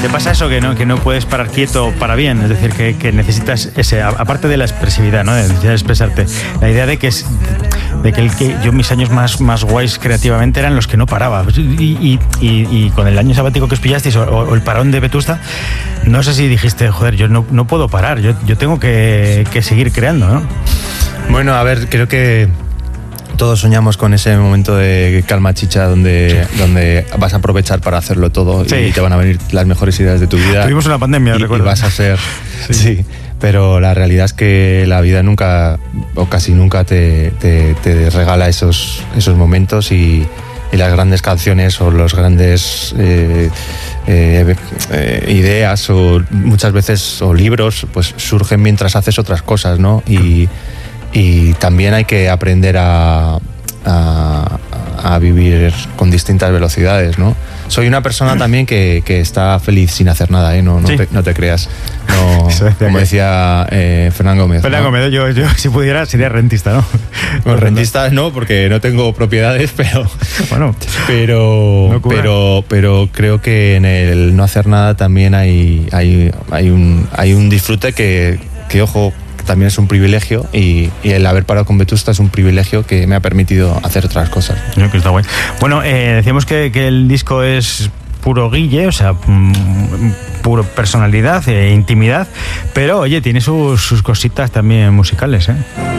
te pasa eso que no puedes parar quieto para bien, es decir, que necesitas ese, aparte de la expresividad, ¿no? De necesidad de expresarte, la idea de que yo mis años más guays creativamente eran los que no paraba, y con el año sabático que os pillasteis o el parón de Vetusta, no sé si dijiste, joder, yo no puedo parar, yo tengo que seguir creando, ¿no? Bueno, a ver, creo que todos soñamos con ese momento de calma chicha donde vas a aprovechar para hacerlo todo, sí, y te van a venir las mejores ideas de tu vida. Tuvimos una pandemia, recuerdo. Y vas a ser... Sí, pero la realidad es que la vida nunca, o casi nunca, te regala esos momentos y las grandes canciones o los grandes ideas o muchas veces o libros pues surgen mientras haces otras cosas, ¿no? Y también hay que aprender a vivir con distintas velocidades, ¿no? Soy una persona también que está feliz sin hacer nada, ¿eh? No te creas. No, como decía Fernán Gómez. Fernán Gómez, yo si pudiera sería rentista, ¿no? Bueno, rentista no, porque no tengo propiedades, pero bueno, pero creo que en el no hacer nada también hay un disfrute que ojo, también es un privilegio, y el haber parado con Vetusta es un privilegio que me ha permitido hacer otras cosas. Creo que está guay. Bueno, decíamos que el disco es puro Guille, o sea, puro personalidad e intimidad, pero oye, tiene sus cositas también musicales, ¿eh?